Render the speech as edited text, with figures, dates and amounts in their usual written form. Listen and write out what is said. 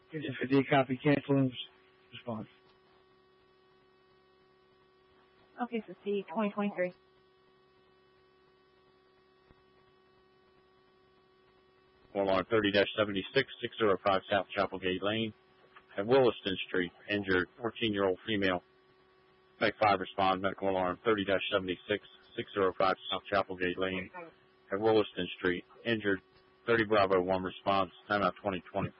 Here's a 50 copy cancel response. Okay, so C 2023. Call alarm 30-76, 605 South Chapelgate Lane at Williston Street. Injured 14-year-old female. Make 5 respond. Medical alarm 30-76, 605 South Chapelgate Lane at Williston Street. Injured 30 Bravo 1 response. Timeout 2024.